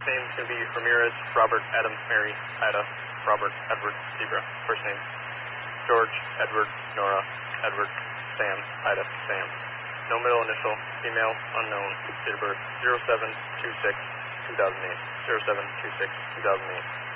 Name's going to be Ramirez, Robert, Adam, Mary, Ida, Robert, Edward, Zebra. First name, George, Edward, Nora, Edward, Sam, Ida, Sam. No middle initial, female, unknown, date of birth 0726-2008. 0726-2008.